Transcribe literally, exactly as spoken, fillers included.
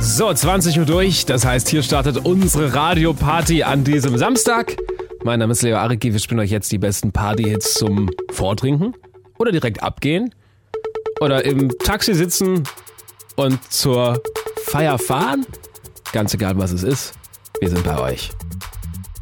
So, zwanzig Uhr durch, das heißt, hier startet unsere Radioparty an diesem Samstag. Mein Name ist Leo Aricki, wir spielen euch jetzt die besten Partyhits zum Vortrinken oder direkt abgehen oder im Taxi sitzen und zur Feier fahren. Ganz egal, was es ist, wir sind bei euch.